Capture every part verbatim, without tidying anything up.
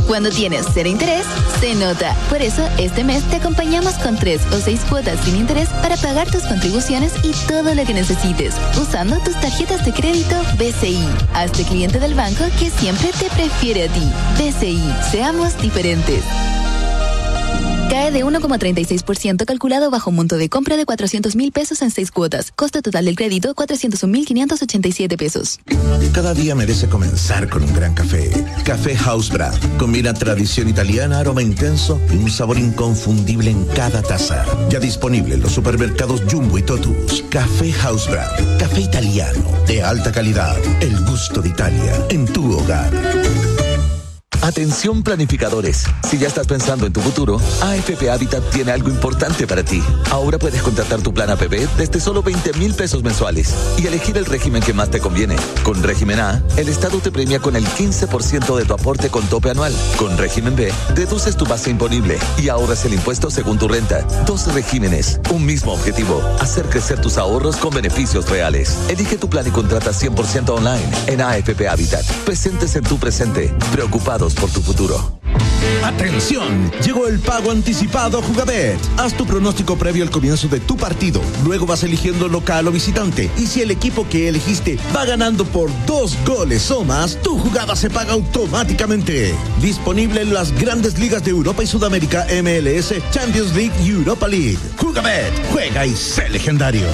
Cuando tienes cero interés, se nota. Por eso, este mes te acompañamos con tres o seis cuotas sin interés para pagar tus contribuciones y todo lo que necesites, usando tus tarjetas de crédito B C I. Hazte cliente del banco que siempre te prefiere a ti. B C I, seamos diferentes. Cae de uno coma treinta y seis por ciento calculado bajo un monto de compra de cuatrocientos mil pesos en seis cuotas. Costo total del crédito, cuatrocientos un mil quinientos ochenta y siete pesos. Cada día merece comenzar con un gran café. Café House Brand. Combina tradición italiana, aroma intenso y un sabor inconfundible en cada taza. Ya disponible en los supermercados Jumbo y Totus. Café House Brand. Café italiano de alta calidad. El gusto de Italia en tu hogar. Atención planificadores, si ya estás pensando en tu futuro, A F P Habitat tiene algo importante para ti. Ahora puedes contratar tu plan A P P desde solo veinte mil pesos mensuales y elegir el régimen que más te conviene. Con régimen A, el Estado te premia con el quince por ciento de tu aporte con tope anual. Con régimen B, deduces tu base imponible y ahorras el impuesto según tu renta. Dos regímenes, un mismo objetivo, hacer crecer tus ahorros con beneficios reales. Elige tu plan y contrata cien por ciento online en A F P Habitat. Presentes en tu presente, preocupados por tu futuro. ¡Atención! Llegó el pago anticipado Jugabet. Haz tu pronóstico previo al comienzo de tu partido. Luego vas eligiendo local o visitante. Y si el equipo que elegiste va ganando por dos goles o más, tu jugada se paga automáticamente. Disponible en las grandes ligas de Europa y Sudamérica, M L S, Champions League y Europa League. Jugabet, juega y sé legendario.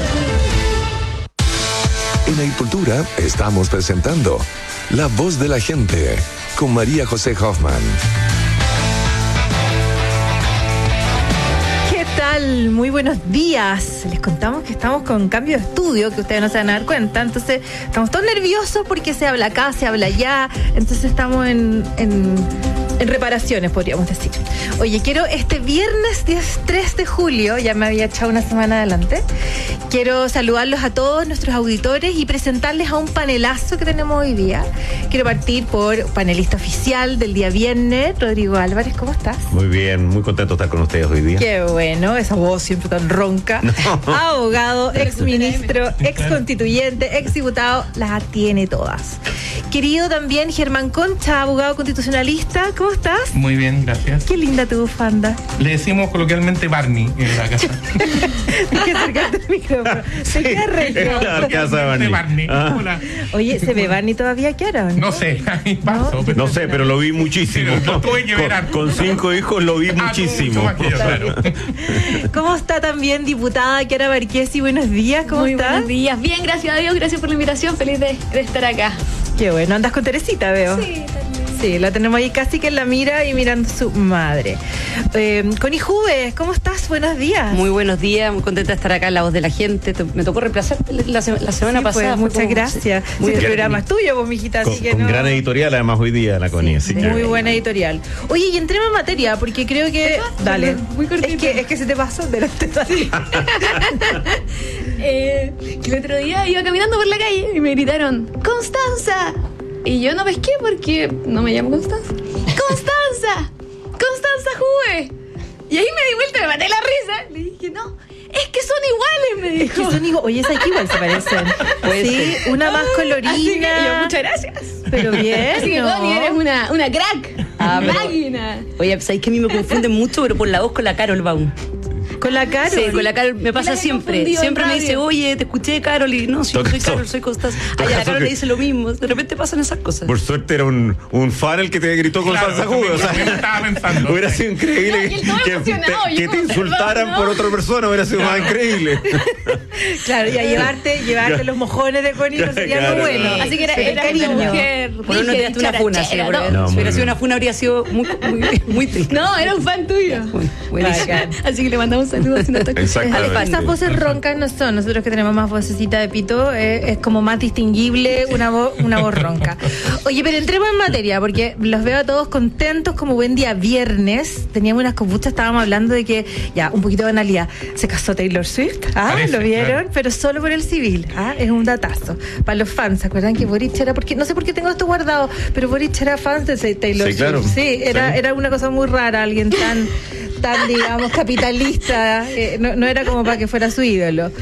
En Agricultura estamos presentando La Voz de la Gente con María José Hoffman. ¿Qué tal? Muy buenos días. Les contamos que estamos con cambio de estudio, que ustedes no se van a dar cuenta. Entonces, estamos todos nerviosos porque se habla acá, se habla allá. Entonces, estamos en... en En reparaciones, podríamos decir. Oye, quiero este viernes tres de julio, ya me había echado una semana adelante, quiero saludarlos a todos nuestros auditores y presentarles a un panelazo que tenemos hoy día. Quiero partir por panelista oficial del día viernes, Rodrigo Álvarez, ¿cómo estás? Muy bien, muy contento de estar con ustedes hoy día. Qué bueno, esa voz siempre tan ronca. No. Abogado, exministro, exconstituyente, exdiputado, las tiene todas. Querido también Germán Concha, abogado constitucionalista, ¿cómo estás? Muy bien, gracias. Qué linda tu bufanda. Le decimos coloquialmente Barney en la casa. Tienes que acercarte al micrófono. Se queda regio. La casa de Barney. Barney. Ah. Hola. Oye, ¿se ve Barney todavía, Kiara? ¿No? No sé, ahí paso. No, pero No sé, pero lo vi muchísimo. Pero lo tuve que ver con, antes. con cinco hijos lo vi Ah, muchísimo. mucho más que yo, claro. ¿Cómo está también diputada Kiara Barquesi? Buenos días, ¿cómo Muy estás? buenos días. Bien, gracias a Dios, gracias por la invitación. Feliz de, de estar acá. Qué bueno, andas con Teresita, veo. Sí, también. Sí, la tenemos ahí casi que en la mira y mirando a su madre. Eh, Connie Juves, ¿cómo estás? Buenos días. Muy buenos días, muy contenta de estar acá en La Voz de la Gente. Te, me tocó reemplazar la, se, la semana Sí, pasada. pues, muchas como, gracias. Muy Sí, este bien. programa es tuyo, vos, mijita, Con, así que con no... gran editorial además hoy día la Connie. así que- Muy buena editorial. Oye, y entremos en materia, porque creo que... Dale. Muy cortito. Es que, es que se te pasó delante de ti. eh, que el otro día iba caminando por la calle y me gritaron ¡Constanza! Y yo no pesqué porque no me llamo Constanza. ¡Constanza! ¡Constanza Juve! Y ahí me di vuelta y me maté la risa. Le dije, no, es que son iguales, me Es que dijo. son igual. Oye, esas que igual se parecen. Puede Sí, ser. una más colorida. Así que yo, muchas gracias. Pero bien, Así que ¿no? Connie, eres una, una crack. Ah, pero- máquina. Oye, sabéis que a mí me confunden mucho, pero por la voz con la Carol Baum. Con la Carol. Sí, con la Carol me pasa La he siempre. confundido Siempre en me radio. dice, oye, te escuché, Carol, y no, si no Toca soy eso. Carol, soy Constanza. Toca Ay, a la eso Carol que- le dice lo mismo. De repente pasan esas cosas. Por suerte era un, un fan el que te gritó con Claro, salsa jugo. O sea, también estaba pensando. hubiera sido increíble No, y él todo que, emocionado, te, yo que te como, insultaran perdón, ¿no? por otra persona, hubiera sido más increíble. Claro, y a llevarte, llevarte los mojones de Connie no sería Claro. lo bueno. Así que era, Sí, era cariño. una mujer. Por no rígida, tiraste una funa, sí, charachera, porque ¿no? No, si muy hubiera sido bien. una funa habría sido muy, muy, muy triste. No, era un fan tuyo. Muy- buenísimo. Bacán. Así que le mandamos saludos si no te escuchas. Exactamente. Esas voces roncas no son. Nosotros que tenemos más vocecita de pito, eh, es como más distinguible una voz, una voz ronca. Oye, pero entremos en materia, porque los veo a todos contentos, como buen día viernes. Teníamos unas copuchas, estábamos hablando de que, ya, un poquito de banalidad. Se casó Taylor Swift, ¿ah? Parece, ¿Lo vieron? claro. Pero solo por el civil, ¿ah? Es un datazo. Para los fans, ¿se acuerdan que Boric era? Porque no sé por qué tengo esto guardado, pero Boric era fan de Taylor Sí, Swift. claro. Sí, era, Sí. era una cosa muy rara, alguien tan, tan digamos, capitalista. eh, no, no era como para que fuera su ídolo.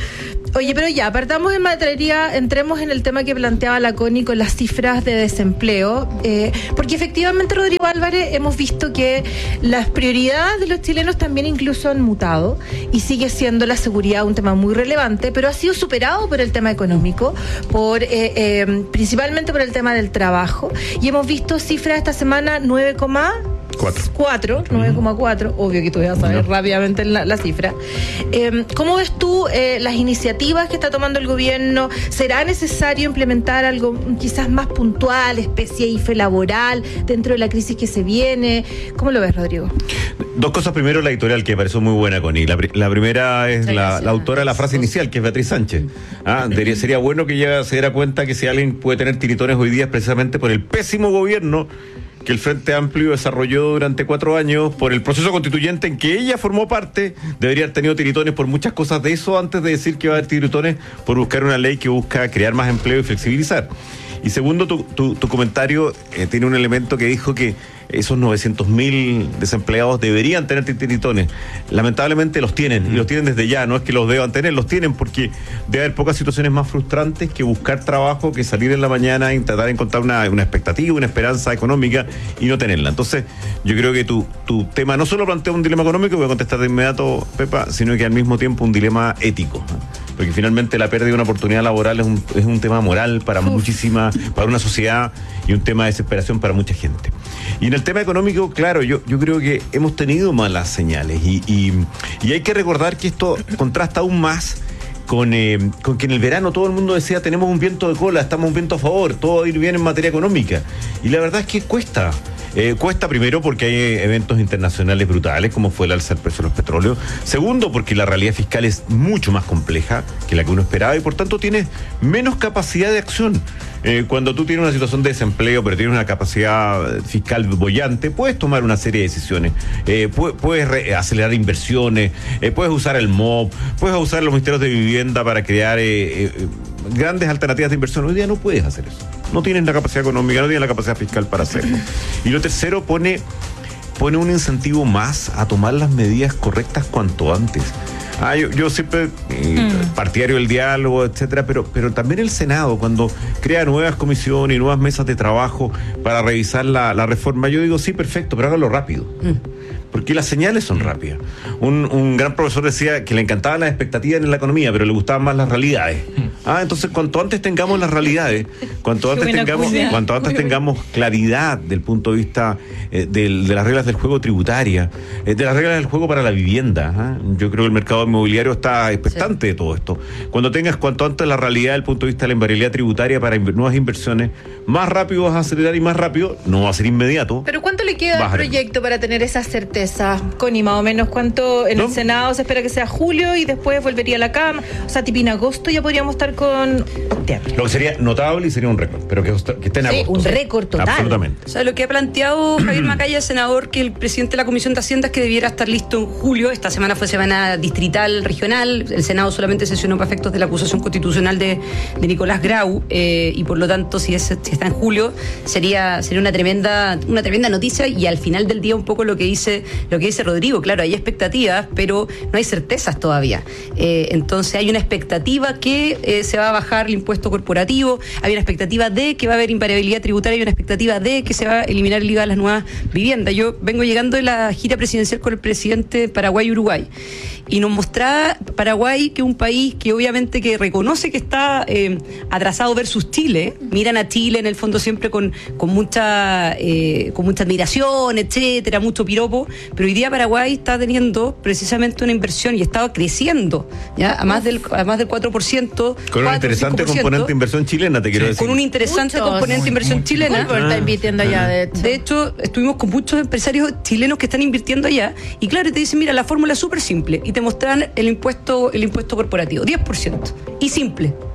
Oye, pero ya, partamos en materia, entremos en el tema que planteaba la Connie con las cifras de desempleo, eh, porque efectivamente, Rodrigo Álvarez, hemos visto que las prioridades de los chilenos también incluso han mutado y sigue siendo la seguridad un tema muy relevante, pero ha sido superado por el tema económico, por eh, eh, principalmente por el tema del trabajo, y hemos visto cifras esta semana nueve coma cuatro, nueve coma cuatro, obvio que tú vas a saber no. rápidamente la, la cifra. Eh, ¿Cómo ves tú eh, las iniciativas que está tomando el gobierno? ¿Será necesario implementar algo quizás más puntual, especie I F E laboral, dentro de la crisis que se viene? ¿Cómo lo ves, Rodrigo? Dos cosas. Primero, la editorial, que me pareció muy buena, Connie. La, la primera es la, la autora de la frase inicial, que es Beatriz Sánchez. Ah, debería, sería bueno que ella se diera cuenta que si alguien puede tener tiritones hoy día es precisamente por el pésimo gobierno que el Frente Amplio desarrolló durante cuatro años, por el proceso constituyente en que ella formó parte. Debería haber tenido tiritones por muchas cosas de eso antes de decir que va a haber tiritones por buscar una ley que busca crear más empleo y flexibilizar. Y segundo, tu, tu, tu comentario eh, tiene un elemento que dijo que esos novecientos mil desempleados deberían tener tiritones. Lamentablemente los tienen, y los tienen desde ya. No es que los deban tener, los tienen porque debe haber pocas situaciones más frustrantes que buscar trabajo, que salir en la mañana y tratar de encontrar una, una expectativa, una esperanza económica y no tenerla. Entonces, yo creo que tu, tu tema no solo plantea un dilema económico, voy a contestar de inmediato, Pepa, sino que al mismo tiempo un dilema ético. Porque finalmente la pérdida de una oportunidad laboral es un, es un tema moral para Uf. muchísima, para una sociedad, y un tema de desesperación para mucha gente. Y en el tema económico, claro, yo, yo creo que hemos tenido malas señales y, y, y hay que recordar que esto contrasta aún más con, eh, con que en el verano todo el mundo decía tenemos un viento de cola, estamos un viento a favor, todo va a ir bien en materia económica. Y la verdad es que cuesta. Eh, cuesta primero porque hay eventos internacionales brutales, como fue el alza del precio de los petróleos. Segundo, porque la realidad fiscal es mucho más compleja que la que uno esperaba y por tanto tienes menos capacidad de acción. Eh, cuando tú tienes una situación de desempleo, pero tienes una capacidad fiscal boyante, puedes tomar una serie de decisiones. Eh, pu- puedes re- acelerar inversiones, eh, puedes usar el M O B, puedes usar los ministerios de vivienda para crear eh, eh, grandes alternativas de inversión. Hoy día no puedes hacer eso. No tienes la capacidad económica, no tienes la capacidad fiscal para hacerlo. Y lo tercero, pone, pone un incentivo más a tomar las medidas correctas cuanto antes. Ah, yo, yo siempre eh, mm. partidario del diálogo, etcétera, pero, pero también el Senado, cuando crea nuevas comisiones y nuevas mesas de trabajo para revisar la, la reforma, yo digo, sí, perfecto, pero hágalo rápido. Mm. Porque las señales son rápidas. Un, un gran profesor decía que le encantaban las expectativas en la economía, pero le gustaban más las realidades. Ah, entonces cuanto antes tengamos las realidades, cuanto antes tengamos, cuanto antes tengamos claridad del punto de vista eh, del, de las reglas del juego tributaria, eh, de las reglas del juego para la vivienda. ¿ah? Yo creo que el mercado inmobiliario está expectante sí. de todo esto. Cuando tengas cuanto antes la realidad del punto de vista de la invariabilidad tributaria para inv- nuevas inversiones, más rápido vas a acelerar y más rápido, no va a ser inmediato. Pero ¿cuánto le queda al proyecto para tener esa certeza? Connie, más o menos cuánto en ¿No? el Senado se espera que sea julio y después volvería a la Cámara, o sea, tipo en agosto ya podríamos estar con septiembre. Lo que sería notable y sería un récord, pero que, que esté en sí, agosto. un récord total. Absolutamente. O sea, lo que ha planteado Javier Macaya, senador, que el presidente de la Comisión de Hacienda es que debiera estar listo en julio. Esta semana fue semana distrital, regional. El Senado solamente sesionó para efectos de la acusación constitucional de, de Nicolás Grau eh, y por lo tanto, si, es, si está en julio, sería sería una tremenda una tremenda noticia y al final del día un poco lo que dice lo que dice Rodrigo. Claro, hay expectativas, pero no hay certezas todavía. Eh, entonces hay una expectativa que eh, se va a bajar el impuesto corporativo, hay una expectativa de que va a haber invariabilidad tributaria, hay una expectativa de que se va a eliminar el I V A de las nuevas viviendas. Yo vengo llegando de la gira presidencial con el presidente de Paraguay y Uruguay y nos mostraba Paraguay que es un país que obviamente que reconoce que está eh, atrasado versus Chile. Miran a Chile en el fondo siempre con, con mucha eh, con mucha admiración, etcétera, mucho piropo, pero hoy día Paraguay está teniendo precisamente una inversión y estaba creciendo ya a más del a más del cuatro por ciento. Con un interesante componente de inversión chilena, te quiero sí, decir. Con un interesante Muchos, componente de inversión mucho, chilena. Mucho. Está invirtiendo allá, de hecho. De hecho, estuvimos con muchos empresarios chilenos que están invirtiendo allá y claro, te dicen, mira, la fórmula es súper simple y te mostraban el impuesto el impuesto corporativo, diez por ciento y simple.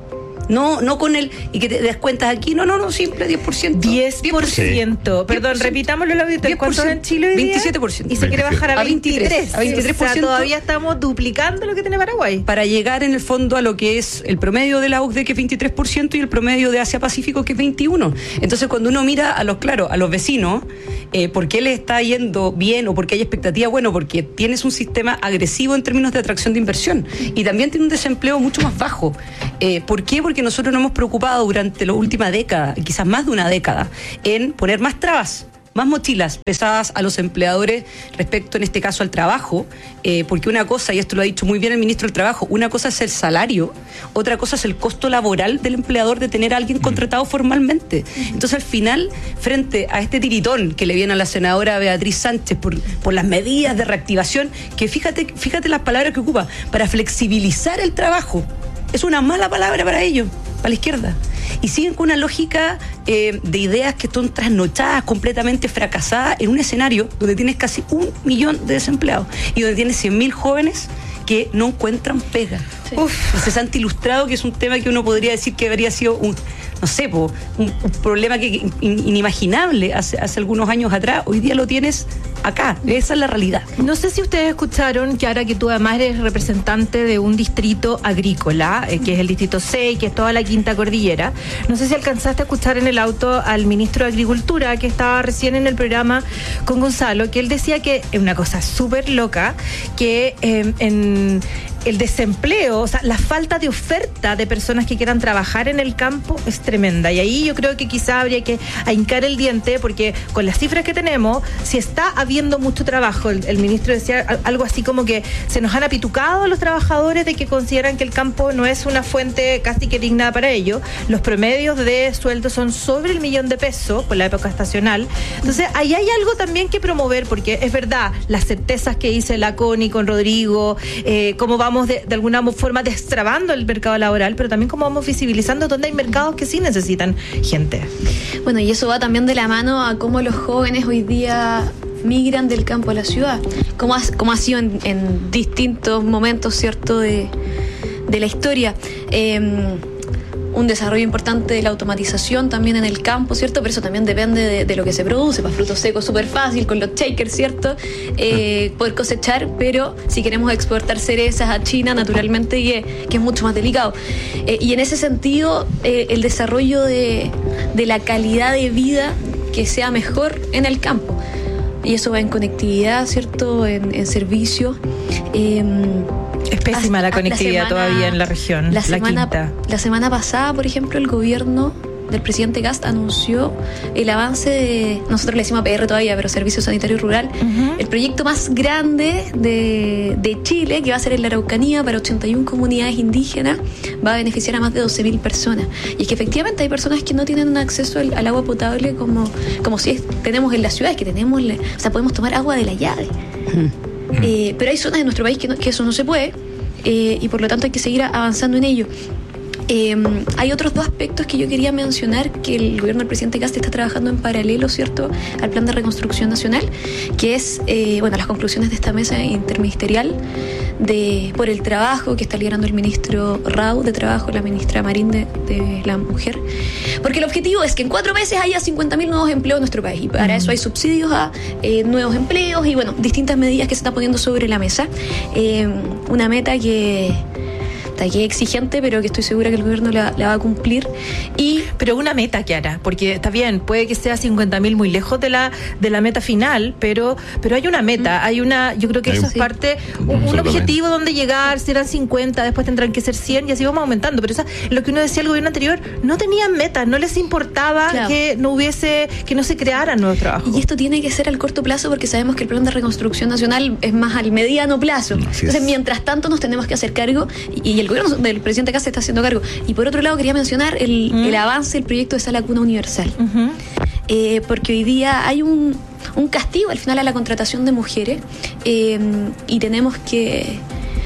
No, no con el, y que te das cuentas aquí, no, no, no, simple diez por ciento. diez por ciento. Perdón, repitámoslo la auditoría. ¿Cuánto en Chile hoy día? veintisiete por ciento. Y se quiere bajar a, a veintitrés. veintitrés. A veintitrés por ciento. O sea, todavía estamos duplicando lo que tiene Paraguay. Para llegar en el fondo a lo que es el promedio de la O C D E, que es veintitrés por ciento, y el promedio de Asia-Pacífico, que es veintiuno por ciento. Entonces, cuando uno mira a los, claro, a los vecinos, eh, ¿por qué les está yendo bien o por qué hay expectativa? Bueno, porque tienes un sistema agresivo en términos de atracción de inversión y también tiene un desempleo mucho más bajo. Eh, ¿Por qué? Porque nosotros nos hemos preocupado durante la última década, quizás más de una década, en poner más trabas, más mochilas pesadas a los empleadores respecto, en este caso, al trabajo, eh, porque una cosa, y esto lo ha dicho muy bien el ministro del Trabajo, una cosa es el salario, otra cosa es el costo laboral del empleador de tener a alguien contratado formalmente. Entonces, al final, frente a este tiritón que le viene a la senadora Beatriz Sánchez por, por las medidas de reactivación, que fíjate, fíjate las palabras que ocupa, para flexibilizar el trabajo, es una mala palabra para ellos, para la izquierda. Y siguen con una lógica eh, de ideas que están trasnochadas, completamente fracasadas, en un escenario donde tienes casi un millón de desempleados y donde tienes cien mil jóvenes que no encuentran pega. Sí. Uf, se han ilustrado, que es un tema que uno podría decir que habría sido un, no sé, po, un, un problema que in, inimaginable hace, hace algunos años atrás. Hoy día lo tienes acá. Esa es la realidad. No sé si ustedes escucharon, Kiara, que tú además eres representante de un distrito agrícola, eh, que es el distrito seis, que es toda la Quinta Cordillera. No sé si alcanzaste a escuchar en el auto al ministro de Agricultura, que estaba recién en el programa con Gonzalo, que él decía que es una cosa súper loca, que eh, en el desempleo, o sea, la falta de oferta de personas que quieran trabajar en el campo es tremenda. Y ahí yo creo que quizá habría que ahincar el diente, porque con las cifras que tenemos, si está habiendo mucho trabajo, el, el ministro decía algo así como que se nos han apitucado los trabajadores de que consideran que el campo no es una fuente casi que digna para ello. Los promedios de sueldo son sobre el millón de pesos por la época estacional. Entonces, ahí hay algo también que promover, porque es verdad, las certezas que dice la Connie con Rodrigo, eh, cómo vamos De, de alguna forma destrabando el mercado laboral, pero también como vamos visibilizando dónde hay mercados que sí necesitan gente. Bueno, y eso va también de la mano a cómo los jóvenes hoy día migran del campo a la ciudad, como ha, como ha sido en, en distintos momentos, ¿cierto?, de, de la historia. Eh, un desarrollo importante de la automatización también en el campo, ¿cierto? Pero eso también depende de, de lo que se produce. Para frutos secos súper fácil, con los shakers, ¿cierto? Eh, poder cosechar, pero si queremos exportar cerezas a China, naturalmente, que, que es mucho más delicado. Eh, y en ese sentido, eh, el desarrollo de, de la calidad de vida que sea mejor en el campo. Y eso va en conectividad, ¿cierto? En, en servicio. Eh, Es pésima la conectividad la semana, todavía en la región, la, la semana, quinta. La semana pasada, por ejemplo, el gobierno del presidente Kast anunció el avance de, nosotros le decimos A P R todavía, pero Servicio Sanitario Rural, uh-huh. el proyecto más grande de, de Chile, que va a ser en la Araucanía para ochenta y una comunidades indígenas, va a beneficiar a más de doce mil personas. Y es que efectivamente hay personas que no tienen un acceso al, al agua potable como, como si es, tenemos en las ciudades, que tenemos, o sea, podemos tomar agua de la llave. Uh-huh. Eh, pero hay zonas de nuestro país que, no, que eso no se puede, eh, y por lo tanto hay que seguir avanzando en ello. Eh, hay otros dos aspectos que yo quería mencionar que el gobierno del presidente Kast está trabajando en paralelo, ¿cierto?, al plan de reconstrucción nacional, que es, eh, bueno, las conclusiones de esta mesa interministerial de por el trabajo que está liderando el ministro Rau de Trabajo, la ministra Marín de, de la Mujer, porque el objetivo es que en cuatro meses haya cincuenta mil nuevos empleos en nuestro país, y para eso hay subsidios a eh, nuevos empleos y, bueno, distintas medidas que se están poniendo sobre la mesa. Eh, una meta que que es exigente, pero que estoy segura que el gobierno la, la va a cumplir. Y pero una meta, Kiara, porque está bien, puede que sea cincuenta mil muy lejos de la de la meta final, pero pero hay una meta, mm. hay una, yo creo que hay eso un, es parte, un, un objetivo donde llegar, serán cincuenta, después tendrán que ser cien y así vamos aumentando, pero eso, lo que uno decía el gobierno anterior, no tenían metas, no les importaba claro. que no hubiese, que no se crearan nuevos trabajos. Y esto tiene que ser al corto plazo, porque sabemos que el plan de reconstrucción nacional es más al mediano plazo. Así Entonces, es. mientras tanto nos tenemos que hacer cargo, y, y el gobierno del presidente Kast se está haciendo cargo. Y por otro lado quería mencionar el, uh-huh. el avance del proyecto de Sala Cuna Universal, uh-huh. eh, porque hoy día hay un, un castigo al final a la contratación de mujeres, eh, y tenemos que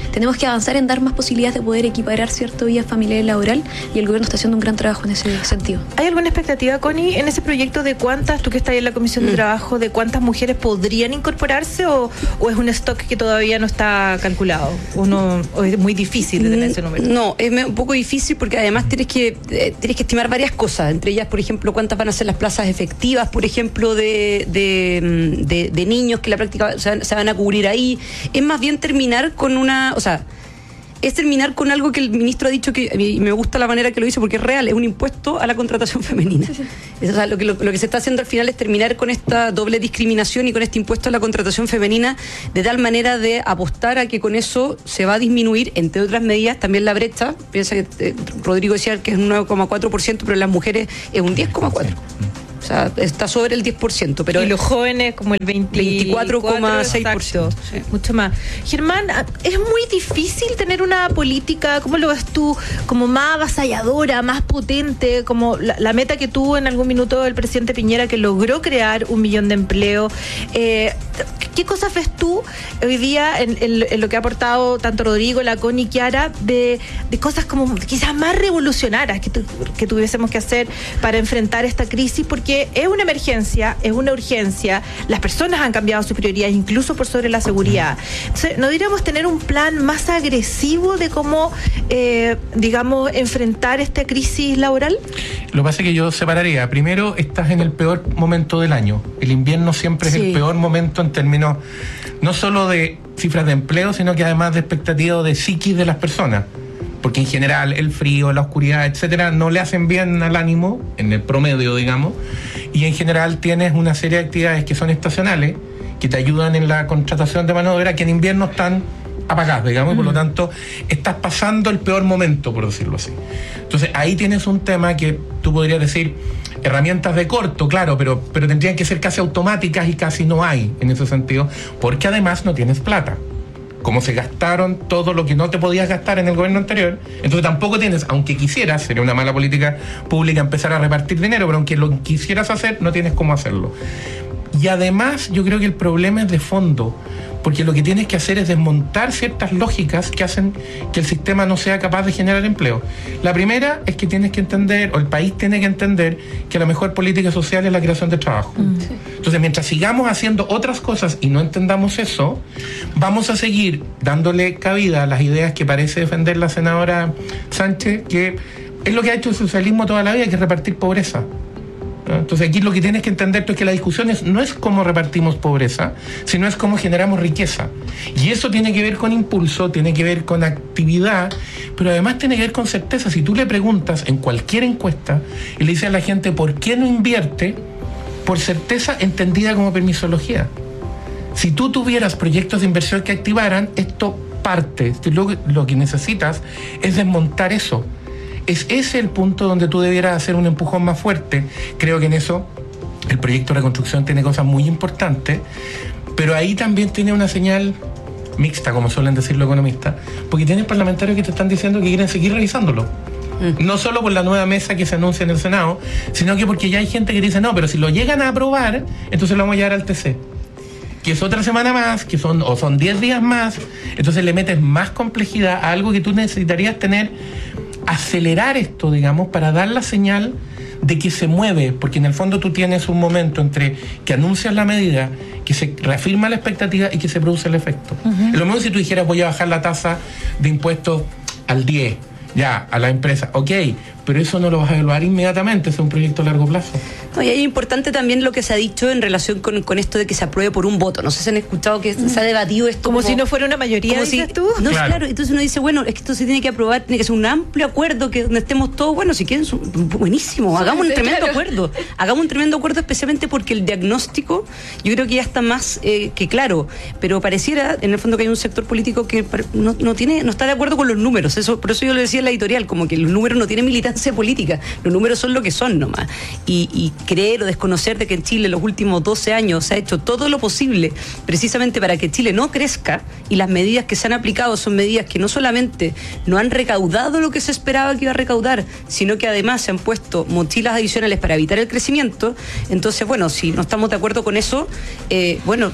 tenemos que avanzar en dar más posibilidades de poder equiparar cierto vía familiar y laboral, y el gobierno está haciendo un gran trabajo en ese sentido. ¿Hay alguna expectativa, Connie, en ese proyecto de cuántas, tú que estás ahí en la Comisión de Trabajo, de cuántas mujeres podrían incorporarse o, o es un stock que todavía no está calculado? ¿O, no, o es muy difícil de tener ese número? No, es un poco difícil porque además tienes que, eh, tienes que estimar varias cosas, entre ellas, por ejemplo, cuántas van a ser las plazas efectivas, por ejemplo, de, de, de, de niños que la práctica se, se van a cubrir ahí. Es más bien terminar con una, o sea, es terminar con algo que el ministro ha dicho que, y me gusta la manera que lo dice porque es real, es un impuesto a la contratación femenina. Sí, sí. O sea, lo que, lo, lo que se está haciendo al final es terminar con esta doble discriminación y con este impuesto a la contratación femenina, de tal manera de apostar a que con eso se va a disminuir, entre otras medidas, también la brecha. Piensa que eh, Rodrigo decía que es un nueve coma cuatro por ciento, pero en las mujeres es un diez coma cuatro por ciento. O sea, está sobre el diez por ciento. Pero y los jóvenes como el veinticuatro coma seis por ciento. Sí. Mucho más. Germán, es muy difícil tener una política, ¿cómo lo ves tú? Como más avasalladora, más potente, como la, la meta que tuvo en algún minuto el presidente Piñera, que logró crear un millón de empleos. Eh, ¿Qué cosas ves tú hoy día en, en, en lo que ha aportado tanto Rodrigo, la Connie y Chiara, de, de cosas como quizás más revolucionarias que, tu, que tuviésemos que hacer para enfrentar esta crisis? Porque es una emergencia, es una urgencia, las personas han cambiado sus prioridades incluso por sobre la seguridad. Entonces, ¿no deberíamos tener un plan más agresivo de cómo, eh, digamos, enfrentar esta crisis laboral? Lo que pasa es que yo separaría. Primero, estás en el peor momento del año. El invierno siempre sí. es el peor momento en términos no solo de cifras de empleo, sino que además de expectativas de psiquis de las personas. Porque en general el frío, la oscuridad, etcétera, no le hacen bien al ánimo, en el promedio, digamos, y en general tienes una serie de actividades que son estacionales, que te ayudan en la contratación de mano de obra, que en invierno están apagadas, digamos, mm. y por lo tanto estás pasando el peor momento, por decirlo así. Entonces ahí tienes un tema que tú podrías decir, herramientas de corto, claro, pero, pero tendrían que ser casi automáticas y casi no hay en ese sentido, porque además no tienes plata. Como se gastaron todo lo que no te podías gastar en el gobierno anterior, entonces tampoco tienes, aunque quisieras, sería una mala política pública empezar a repartir dinero, pero aunque lo quisieras hacer, no tienes cómo hacerlo. Y además yo creo que el problema es de fondo, porque lo que tienes que hacer es desmontar ciertas lógicas que hacen que el sistema no sea capaz de generar empleo. La primera es que tienes que entender, o el país tiene que entender, que la mejor política social es la creación de trabajo. Mm. Entonces, mientras sigamos haciendo otras cosas y no entendamos eso, vamos a seguir dándole cabida a las ideas que parece defender la senadora Sánchez, que es lo que ha hecho el socialismo toda la vida, que es repartir pobreza. Entonces aquí lo que tienes que entender tú es que la discusión es, no es cómo repartimos pobreza, sino es cómo generamos riqueza. Y eso tiene que ver con impulso, tiene que ver con actividad, pero además tiene que ver con certeza. Si tú le preguntas en cualquier encuesta y le dices a la gente ¿por qué no invierte? Por certeza entendida como permisología. Si tú tuvieras proyectos de inversión que activaran, esto parte. Lo, lo que necesitas es desmontar eso. Es ese el punto donde tú debieras hacer un empujón más fuerte. Creo que en eso el proyecto de reconstrucción tiene cosas muy importantes, pero ahí también tiene una señal mixta, como suelen decir los economistas, porque tienes parlamentarios que te están diciendo que quieren seguir realizándolo. Mm. No solo por la nueva mesa que se anuncia en el Senado, sino que porque ya hay gente que dice, no, pero si lo llegan a aprobar, entonces lo vamos a llevar al T C. Que es otra semana más, que son o son diez días más, entonces le metes más complejidad a algo que tú necesitarías tener, acelerar esto, digamos, para dar la señal de que se mueve, porque en el fondo tú tienes un momento entre que anuncias la medida, que se reafirma la expectativa y que se produce el efecto. Uh-huh. Lo mismo si tú dijeras voy a bajar la tasa de impuestos al diez, ya, a la empresa, ok, pero eso no lo vas a evaluar inmediatamente, es un proyecto a largo plazo. No, y es importante también lo que se ha dicho en relación con, con esto de que se apruebe por un voto. No sé si han escuchado que mm. se ha debatido esto. Como, como si no fuera una mayoría, dices si, tú. No, claro. claro. Entonces uno dice, bueno, es que esto se tiene que aprobar, tiene que ser un amplio acuerdo, que donde estemos todos, bueno, si quieren, buenísimo, hagamos un tremendo claro. acuerdo. Hagamos un tremendo acuerdo, especialmente porque el diagnóstico, yo creo que ya está más eh, que claro, pero pareciera, en el fondo, que hay un sector político que no, no tiene, no está de acuerdo con los números. Eso, por eso yo lo decía en la editorial, como que los números no tienen militancia política. Los números son lo que son nomás. Y, y creer o desconocer de que en Chile en los últimos doce años se ha hecho todo lo posible precisamente para que Chile no crezca, y las medidas que se han aplicado son medidas que no solamente no han recaudado lo que se esperaba que iba a recaudar, sino que además se han puesto mochilas adicionales para evitar el crecimiento. Entonces, bueno, si no estamos de acuerdo con eso, eh, bueno,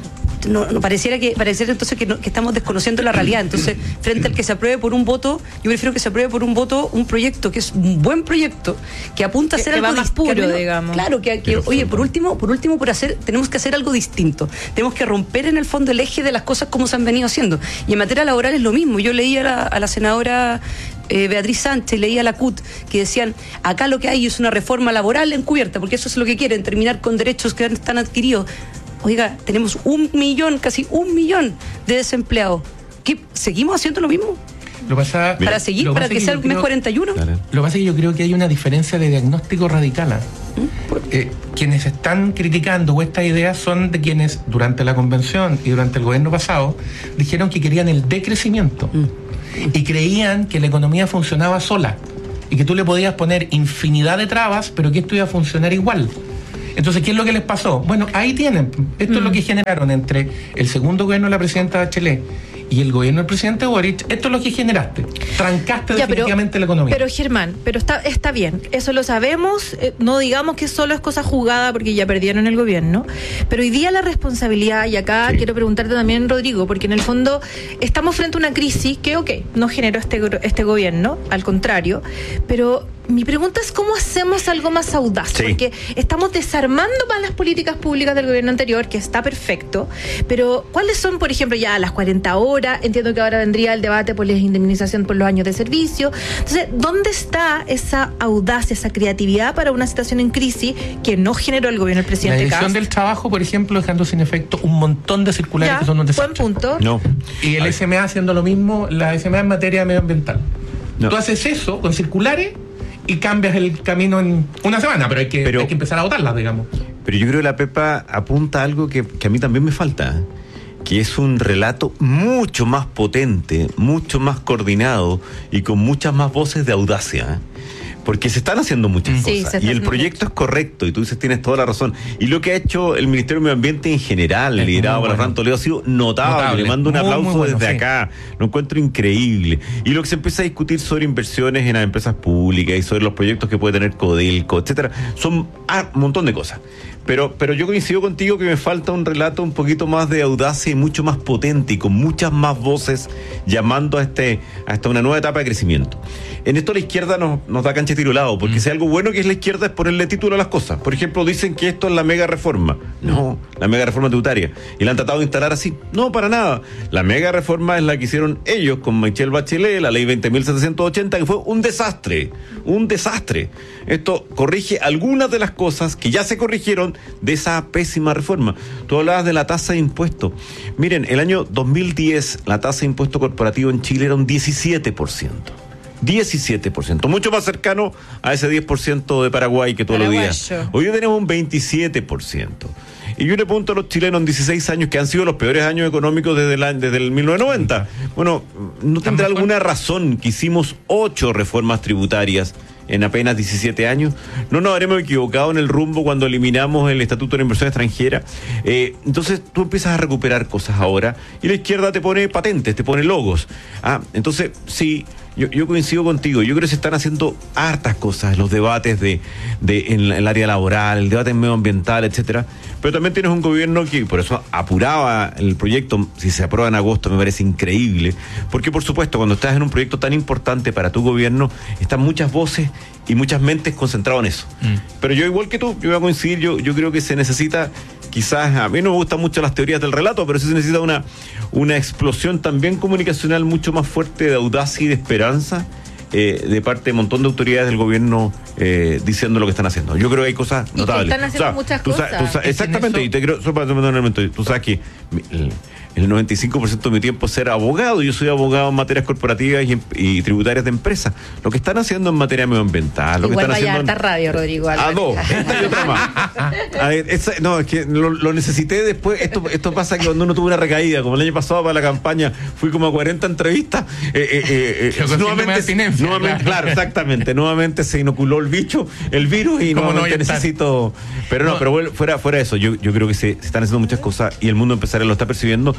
no, no pareciera que pareciera entonces que, no, que estamos desconociendo la realidad. Entonces, frente al que se apruebe por un voto, yo prefiero que se apruebe por un voto un proyecto que es un buen proyecto, que apunta a hacer que algo más puro, menos, digamos. Claro, que, que oye, por último, por último, por hacer, tenemos que hacer algo distinto. Tenemos que romper en el fondo el eje de las cosas como se han venido haciendo. Y en materia laboral es lo mismo. Yo leí a la, a la senadora eh, Beatriz Sánchez, leí a la C U T, que decían, acá lo que hay es una reforma laboral encubierta, porque eso es lo que quieren, terminar con derechos que están adquiridos. Oiga, tenemos un millón, casi un millón de desempleados. ¿Qué? ¿Seguimos haciendo lo mismo? Lo pasa, para seguir, para que, que sea el mes cuarenta y uno. Claro. Lo que pasa es que yo creo que hay una diferencia de diagnóstico radical. ¿Mm? Eh, quienes están criticando estas ideas son de quienes durante la convención y durante el gobierno pasado dijeron que querían el decrecimiento mm. y creían que la economía funcionaba sola y que tú le podías poner infinidad de trabas, pero que esto iba a funcionar igual. Entonces, ¿qué es lo que les pasó? Bueno, ahí tienen. Esto mm. es lo que generaron entre el segundo gobierno de la presidenta Bachelet y el gobierno del presidente Boric. Esto es lo que generaste. Trancaste ya, definitivamente pero, la economía. Pero Germán, pero está, está bien. Eso lo sabemos. Eh, no digamos que solo es cosa jugada porque ya perdieron el gobierno. Pero hoy día la responsabilidad, y acá sí. quiero preguntarte también, Rodrigo, porque en el fondo estamos frente a una crisis que, ok, no generó este, este gobierno, al contrario, pero mi pregunta es cómo hacemos algo más audaz, sí. porque estamos desarmando más las políticas públicas del gobierno anterior, que está perfecto, pero ¿cuáles son, por ejemplo, ya las cuarenta horas? Entiendo que ahora vendría el debate por la indemnización por los años de servicio. Entonces, ¿dónde está esa audacia, esa creatividad para una situación en crisis que no generó el gobierno del presidente La dirección Kast? del trabajo, por ejemplo, dejando sin efecto un montón de circulares ya, que son un desastre. Buen punto. No. Y el S M A haciendo lo mismo, la S M A en materia medioambiental. No. Tú haces eso con circulares y cambias el camino en una semana, pero hay que, pero, hay que empezar a votarlas, digamos. Pero yo creo que la Pepa apunta a algo que, que a mí también me falta, que es un relato mucho más potente, mucho más coordinado y con muchas más voces de audacia, porque se están haciendo muchas sí, cosas y el proyecto mucho. Es correcto y tú dices, tienes toda la razón, y lo que ha hecho el Ministerio de Medio Ambiente en general, es liderado por bueno. Fran Toledo, ha sido notable, notable. Le mando un muy, aplauso muy bueno, desde sí. acá, lo encuentro increíble, y lo que se empieza a discutir sobre inversiones en las empresas públicas y sobre los proyectos que puede tener Codelco, etcétera, son ah, un montón de cosas. Pero, pero yo coincido contigo que me falta un relato un poquito más de audacia y mucho más potente y con muchas más voces llamando a este a esta una nueva etapa de crecimiento. En esto la izquierda nos, nos da cancha tirulado, porque mm. si hay algo bueno que es la izquierda es ponerle título a las cosas. Por ejemplo, dicen que esto es la mega reforma. No, la mega reforma tributaria. ¿Y la han tratado de instalar así? No, para nada. La mega reforma es la que hicieron ellos con Michelle Bachelet, la ley veinte mil setecientos ochenta, que fue un desastre. Un desastre. Esto corrige algunas de las cosas que ya se corrigieron de esa pésima reforma. Tú hablabas de la tasa de impuesto. Miren, el año dos mil diez la tasa de impuesto corporativo en Chile era un diecisiete por ciento. diecisiete por ciento, mucho más cercano a ese diez por ciento de Paraguay que todos los días. Hoy tenemos un veintisiete por ciento. Y yo le pregunto a los chilenos en dieciséis años, que han sido los peores años económicos desde, la, desde el mil novecientos noventa. Bueno, ¿no tendrá alguna razón que hicimos ocho reformas tributarias en apenas diecisiete años? ¿No nos habremos equivocado en el rumbo cuando eliminamos el Estatuto de la Inversión Extranjera? Eh, entonces tú empiezas a recuperar cosas ahora y la izquierda te pone patentes, te pone logos. Ah, entonces sí, yo, yo coincido contigo. Yo creo que se están haciendo hartas cosas, los debates de, de en el área laboral, el debate medioambiental, etcétera. Pero también tienes un gobierno que por eso apuraba el proyecto. Si se aprueba en agosto me parece increíble, porque por supuesto cuando estás en un proyecto tan importante para tu gobierno están muchas voces y muchas mentes concentradas en eso. Mm. Pero yo igual que tú, yo voy a coincidir, yo, yo creo que se necesita, quizás, a mí no me gustan mucho las teorías del relato, pero sí se necesita una, una explosión también comunicacional mucho más fuerte de audacia y de esperanza eh, de parte de un montón de autoridades del gobierno eh, diciendo lo que están haciendo. Yo creo que hay cosas notables. Y que están haciendo o sea, muchas tú cosas. Sabes, tú sabes, exactamente, y te creo, solo para terminar un momento, tú sabes que el, el noventa y cinco por ciento de mi tiempo es ser abogado. Yo soy abogado en materias corporativas y, y tributarias de empresas. Lo que están haciendo en materia medioambiental, lo igual que están vaya haciendo a harta radio, Rodrigo. Ah, dos, esta y otra más. A ver, esa, no, es que lo, lo necesité después. Esto, esto pasa que cuando uno tuvo una recaída, como el año pasado para la campaña, fui como a cuarenta entrevistas. Eh, eh, eh, eh, nuevamente, nuevamente claro. claro, exactamente. Nuevamente se inoculó el bicho, el virus, y nuevamente no necesito. Pero no, no, pero fuera, fuera de eso, yo, yo creo que se, se están haciendo muchas cosas y el mundo empresarial lo está percibiendo.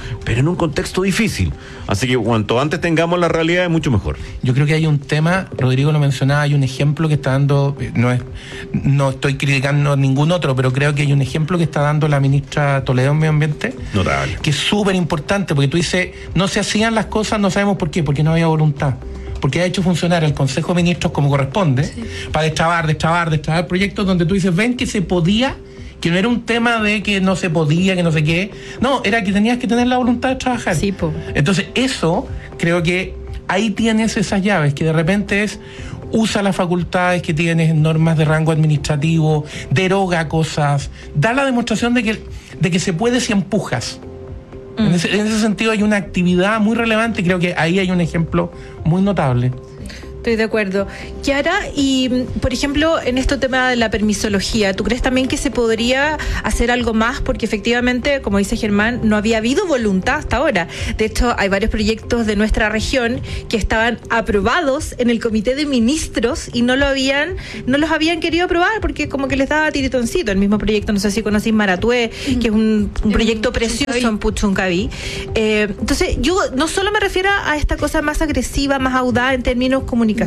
pero en un contexto difícil. Así que cuanto antes tengamos la realidad, es mucho mejor. Yo creo que hay un tema, Rodrigo lo mencionaba, hay un ejemplo que está dando, no es, no estoy criticando a ningún otro, pero creo que hay un ejemplo que está dando la ministra Toledo en Medio Ambiente, notable, que es súper importante, porque tú dices, no se hacían las cosas, no sabemos por qué, porque no había voluntad. Porque ha hecho funcionar el Consejo de Ministros como corresponde, sí, para destrabar, destrabar, destrabar proyectos donde tú dices, ven que se podía, que no era un tema de que no se podía, que no sé qué, no, era que tenías que tener la voluntad de trabajar. Sí, po. Entonces eso, creo que ahí tienes esas llaves, que de repente es, usa las facultades que tienes, normas de rango administrativo, deroga cosas, da la demostración de que, de que se puede si empujas. En ese, en ese sentido hay una actividad muy relevante y creo que ahí hay un ejemplo muy notable. Estoy de acuerdo. Kiara, y por ejemplo, en este tema de la permisología, ¿tú crees también que se podría hacer algo más? Porque efectivamente, como dice Germán, no había habido voluntad hasta ahora. De hecho, hay varios proyectos de nuestra región que estaban aprobados en el Comité de Ministros y no lo habían, no los habían querido aprobar porque como que les daba tiritoncito. El mismo proyecto, no sé si conocís Maratué, mm. que es un, un proyecto precioso en Puchuncaví. Eh, entonces, yo no solo me refiero a esta cosa más agresiva, más audaz en términos comunicacionales,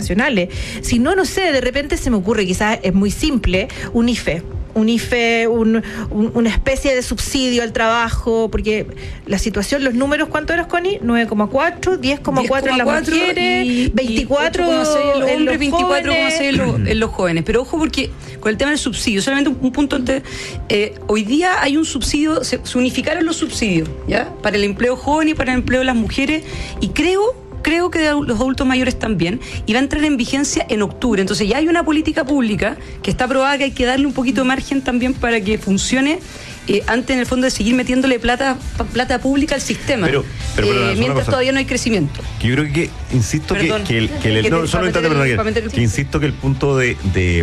si no, no sé, de repente se me ocurre, quizás es muy simple, un I F E. Un I F E, un, un, una especie de subsidio al trabajo, porque la situación, los números, ¿cuánto eras, Connie? nueve coma cuatro, diez coma cuatro en las mujeres, y, veinticuatro y en los hombres, veinticuatro coma seis en los, en los jóvenes. Pero ojo, porque con el tema del subsidio, solamente un, un punto antes, eh, hoy día hay un subsidio, se, se unificaron los subsidios, ¿ya? Para el empleo joven y para el empleo de las mujeres, y creo Creo que de los adultos mayores también, y va a entrar en vigencia en octubre. Entonces ya hay una política pública que está aprobada, que hay que darle un poquito de margen también para que funcione, eh, antes en el fondo de seguir metiéndole plata plata pública al sistema, pero, pero, pero, eh, mientras todavía no hay crecimiento. Que yo creo que, insisto, Perdón, que, que el, que el, que no, solo meter, perdón, que, que insisto que el punto de... de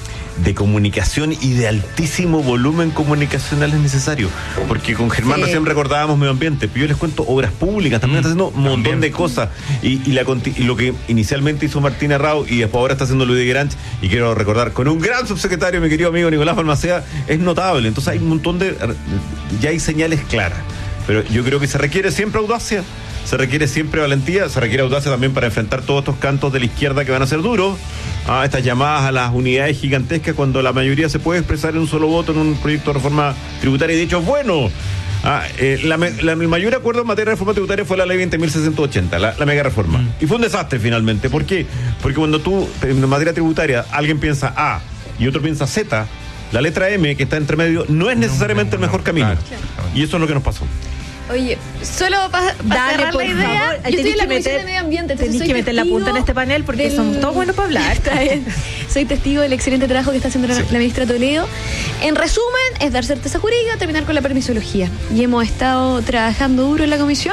de comunicación y de altísimo volumen comunicacional es necesario, porque con Germán sí. recién recordábamos medio ambiente, pero yo les cuento obras públicas, también mm, está haciendo un montón también. de cosas, y, y, la, y lo que inicialmente hizo Martina Rao y después ahora está haciendo Luis de Gueranch, y quiero recordar, con un gran subsecretario, mi querido amigo Nicolás Balmaceda, es notable. Entonces hay un montón de, ya hay señales claras, pero yo creo que se requiere siempre audacia, se requiere siempre valentía, se requiere audacia también para enfrentar todos estos cantos de la izquierda que van a ser duros, a estas llamadas a las unidades gigantescas cuando la mayoría se puede expresar en un solo voto en un proyecto de reforma tributaria, y de hecho es bueno. Ah, eh, la, la, el mayor acuerdo en materia de reforma tributaria fue la ley veinte mil seiscientos ochenta, la, la mega reforma. Mm. Y fue un desastre finalmente. ¿Por qué? Porque cuando tú, en materia tributaria, alguien piensa A y otro piensa Z, la letra M, que está entre medio, no es necesariamente no, no, el mejor no, camino. Claro. Y eso es lo que nos pasó. Oye, solo para pa cerrar la idea, favor, yo estoy en la Comisión de Medio Ambiente, entonces tenés soy que meter la punta en este panel porque del... somos todos buenos para hablar. Está bien. Soy testigo del excelente trabajo que está haciendo sí. la ministra Toledo. En resumen, es dar certeza jurídica, terminar con la permisología. Y hemos estado trabajando duro en la comisión,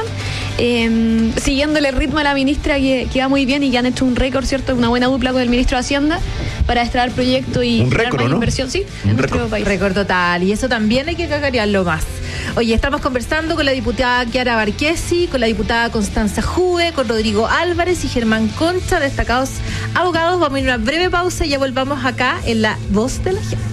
eh, siguiéndole el ritmo a la ministra que, que va muy bien y que han hecho un récord, ¿cierto? Una buena dupla con el ministro de Hacienda para destrabar proyectos y un récord, más ¿no? inversión, sí, un en récord. nuestro país. Récord total. Y eso también hay que cacarearlo más. Oye, estamos conversando con la diputada Kiara Barquesi, con la diputada Constanza Juve, con Rodrigo Álvarez y Germán Concha, destacados abogados. Vamos a ir a una breve pausa y ya volvamos acá en La Voz de la Gente.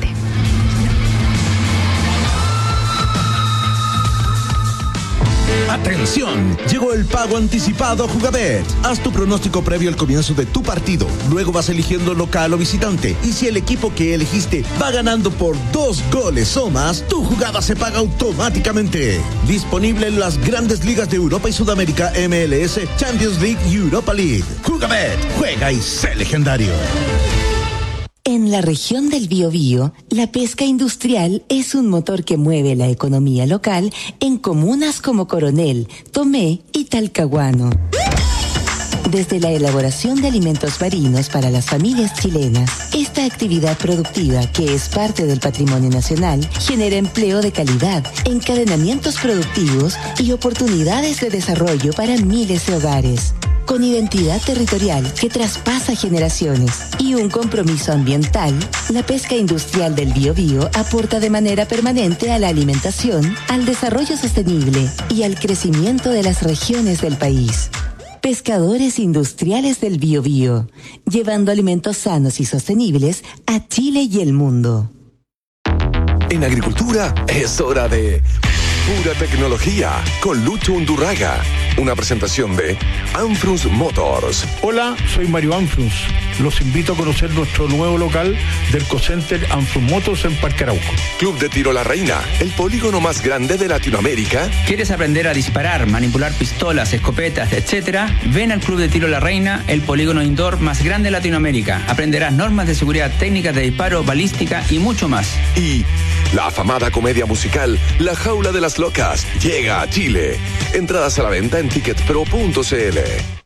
Atención, llegó el pago anticipado a Jugabet. Haz tu pronóstico previo al comienzo de tu partido. Luego vas eligiendo local o visitante. Y si el equipo que elegiste va ganando por dos goles o más, tu jugada se paga automáticamente. Disponible en las grandes ligas de Europa y Sudamérica, M L S, Champions League y Europa League. Jugabet, juega y sé legendario. En la región del Biobío, la pesca industrial es un motor que mueve la economía local en comunas como Coronel, Tomé y Talcahuano. Desde la elaboración de alimentos marinos para las familias chilenas, esta actividad productiva, que es parte del patrimonio nacional, genera empleo de calidad, encadenamientos productivos y oportunidades de desarrollo para miles de hogares. Con identidad territorial que traspasa generaciones y un compromiso ambiental, la pesca industrial del Biobío aporta de manera permanente a la alimentación, al desarrollo sostenible y al crecimiento de las regiones del país. Pescadores industriales del Biobío, llevando alimentos sanos y sostenibles a Chile y el mundo. En agricultura es hora de Pura tecnología con Lucho Undurraga. Una presentación de Anfrus Motors. Hola, soy Mario Anfrus. Los invito a conocer nuestro nuevo local del Ecocenter Anfrus Motors en Parque Arauco. Club de Tiro La Reina, el polígono más grande de Latinoamérica. ¿Quieres aprender a disparar, manipular pistolas, escopetas, etcétera? Ven al Club de Tiro La Reina, el polígono indoor más grande de Latinoamérica. Aprenderás normas de seguridad, técnicas de disparo, balística y mucho más. Y la afamada comedia musical La Jaula de las Locas llega a Chile. Entradas a la venta en ticket pro punto c l.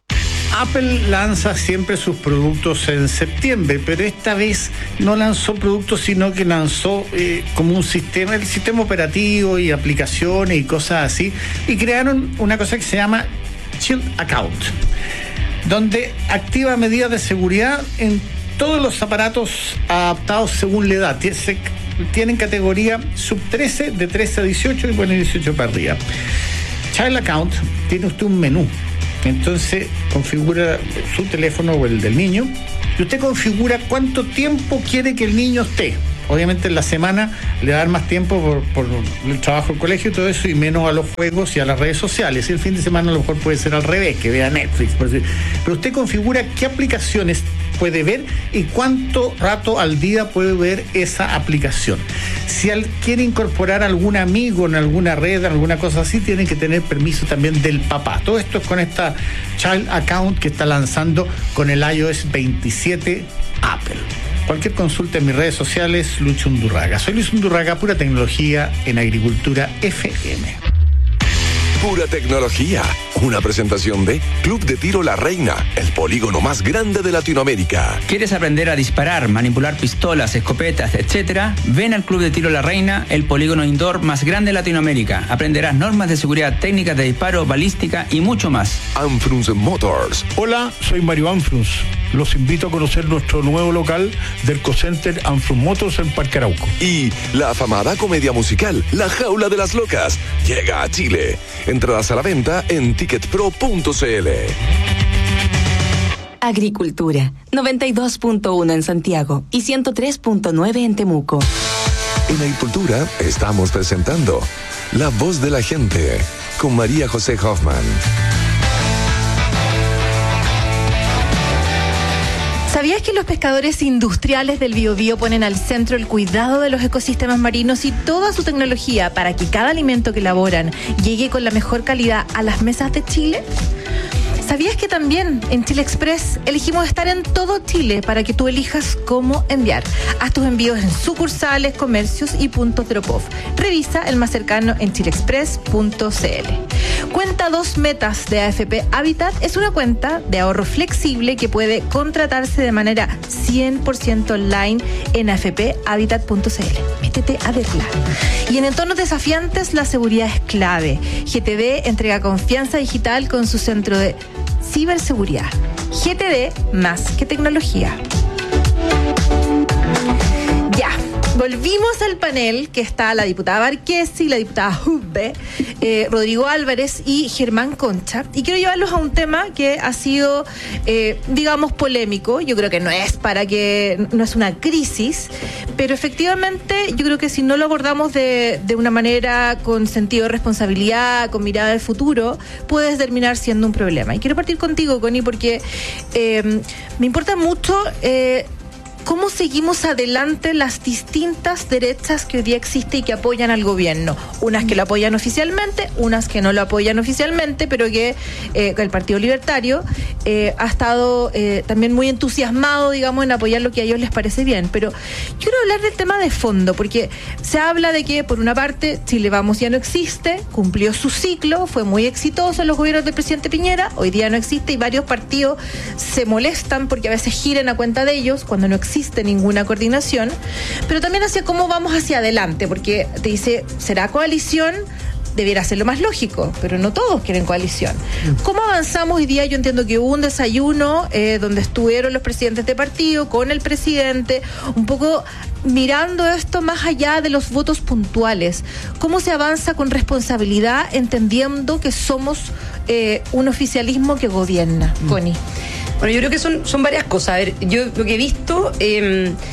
Apple lanza siempre sus productos en septiembre, pero esta vez no lanzó productos, sino que lanzó eh, como un sistema, el sistema operativo y aplicaciones y cosas así, y crearon una cosa que se llama Shield Account, donde activa medidas de seguridad en todos los aparatos adaptados según la edad. Tienen categoría sub trece, de trece a dieciocho y bueno, dieciocho para arriba. Child Account, tiene usted un menú. Entonces configura su teléfono o el del niño y usted configura cuánto tiempo quiere que el niño esté. Obviamente en la semana le va a dar más tiempo por, por el trabajo del colegio y todo eso, y menos a los juegos y a las redes sociales. Y el fin de semana a lo mejor puede ser al revés, que vea Netflix. Pero usted configura qué aplicaciones puede ver y cuánto rato al día puede ver esa aplicación. Si al, quiere incorporar algún amigo en alguna red, alguna cosa así, tiene que tener permiso también del papá. Todo esto es con esta Child Account que está lanzando con el iOS veintisiete Apple. Cualquier consulta en mis redes sociales, Lucho Undurraga. Soy Luis Undurraga, pura tecnología en Agricultura F M. Pura tecnología, una presentación de Club de Tiro La Reina, el polígono más grande de Latinoamérica. ¿Quieres aprender a disparar, manipular pistolas, escopetas, etcétera? Ven al Club de Tiro La Reina, el polígono indoor más grande de Latinoamérica. Aprenderás normas de seguridad, técnicas de disparo, balística y mucho más. Anfrus Motors. Hola, soy Mario Anfrus. Los invito a conocer nuestro nuevo local del Ecocenter Anfrus Motors en Parque Arauco. Y la afamada comedia musical La Jaula de las Locas llega a Chile. Entradas a la venta en ticket pro punto c l. Agricultura, noventa y dos punto uno en Santiago y ciento tres punto nueve en Temuco. En Agricultura estamos presentando La Voz de la Gente con María José Hoffman. ¿Sabías que los pescadores industriales del Biobío ponen al centro el cuidado de los ecosistemas marinos y toda su tecnología para que cada alimento que elaboran llegue con la mejor calidad a las mesas de Chile? ¿Sabías que también en Chile Express elegimos estar en todo Chile para que tú elijas cómo enviar? Haz tus envíos en sucursales, comercios y puntos Drop-Off. Revisa el más cercano en chile express punto c l. Cuenta dos metas de A F P Habitat es una cuenta de ahorro flexible que puede contratarse de manera cien por ciento online en a f p habitat punto c l. Métete a verla. Y en entornos desafiantes la seguridad es clave. G T D entrega confianza digital con su centro de ciberseguridad. G T D más que tecnología. Ya, volvimos al panel que está la diputada Barquesi, la diputada Hubbe, eh, Rodrigo Álvarez y Germán Concha. Y quiero llevarlos a un tema que ha sido, eh, digamos, polémico. Yo creo que no es para que, no es una crisis, pero efectivamente yo creo que si no lo abordamos de, de una manera con sentido de responsabilidad, con mirada de futuro, puede terminar siendo un problema. Y quiero partir contigo, Connie, porque eh, me importa mucho eh, cómo seguimos adelante las distintas derechas que hoy día existen y que apoyan al gobierno. Unas que lo apoyan oficialmente, unas que no lo apoyan oficialmente, pero que eh, el Partido Libertario eh, ha estado eh, también muy entusiasmado, digamos, en apoyar lo que a ellos les parece bien. Pero yo quiero hablar del tema de fondo, porque se habla de que, por una parte, Chile Vamos ya no existe, cumplió su ciclo, fue muy exitoso en los gobiernos del presidente Piñera, hoy día no existe y varios partidos se molestan porque a veces giran a cuenta de ellos cuando no existe existe ninguna coordinación, pero también hacia cómo vamos hacia adelante, porque te dice, ¿será coalición? Debiera ser lo más lógico, pero no todos quieren coalición. ¿Cómo avanzamos hoy día? Yo entiendo que hubo un desayuno eh, donde estuvieron los presidentes de partido con el presidente, un poco mirando esto más allá de los votos puntuales. ¿Cómo se avanza con responsabilidad, entendiendo que somos eh, un oficialismo que gobierna? Mm. Connie. Bueno, yo creo que son, son varias cosas. A ver, yo lo que he visto... Eh,